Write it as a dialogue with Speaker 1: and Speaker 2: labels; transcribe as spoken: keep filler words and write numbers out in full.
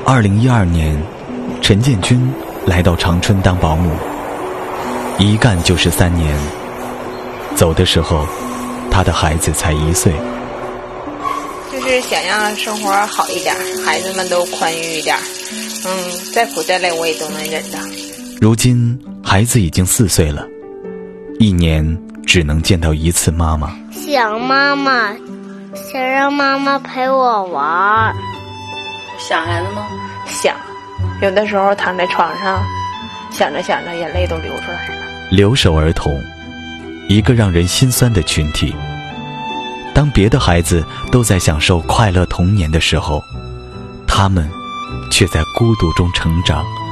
Speaker 1: 二零一二年，陈建军来到长春当保姆，一干就是三年。走的时候，他的孩子才一岁。
Speaker 2: 就是想让生活好一点，孩子们都宽裕一点，嗯，再苦再累我也都能忍的。
Speaker 1: 如今孩子已经四岁了，一年只能见到一次妈妈。
Speaker 3: 想妈妈，想让妈妈陪我玩。
Speaker 4: 想孩子吗？
Speaker 2: 想，有的时候躺在床上，想着想着眼泪都流出来了。
Speaker 1: 留守儿童，一个让人心酸的群体。当别的孩子都在享受快乐童年的时候，他们却在孤独中成长。